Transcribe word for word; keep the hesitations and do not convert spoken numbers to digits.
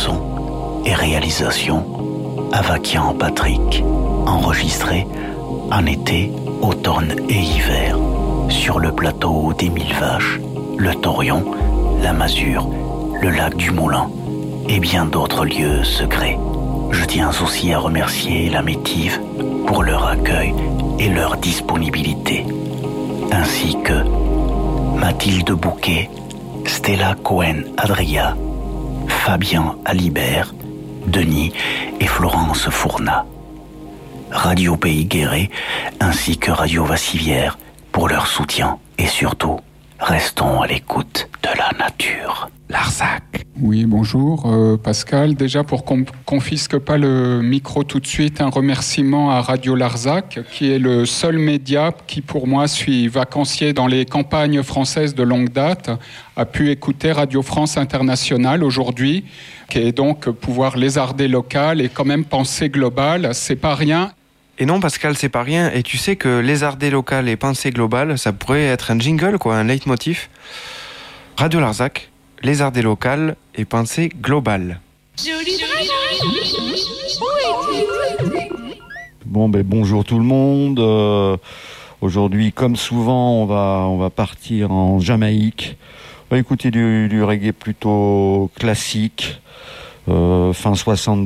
son et réalisation, Avakian Patrick, enregistré en été, automne et hiver, sur le plateau des Mille Vaches, le Taurion, la Masure, le lac du Moulin et bien d'autres lieux secrets. Je tiens aussi à remercier la Métive pour leur accueil et leur disponibilité, ainsi que Mathilde Bouquet, Stella Cohen-Adria, Fabien Alibert, Denis et Florence Fournat, Radio Pays Guéret ainsi que Radio Vassivière pour leur soutien et surtout, restons à l'écoute de la nature. Larzac. Oui, bonjour euh, Pascal. Déjà, pour qu'on ne confisque pas le micro tout de suite, un remerciement à Radio Larzac, qui est le seul média qui, pour moi, suis vacancier dans les campagnes françaises de longue date, a pu écouter Radio France Internationale aujourd'hui, qui est donc pouvoir lézarder local et quand même penser global. C'est pas rien. Et non, Pascal, c'est pas rien. Et tu sais que lézarder local et penser global, ça pourrait être un jingle, quoi, un leitmotiv. Radio Larzac, lézarder local et penser global. Bon, ben bonjour tout le monde. Euh, aujourd'hui, comme souvent, on va on va partir en Jamaïque. On va écouter du, du reggae plutôt classique, euh, fin soixante.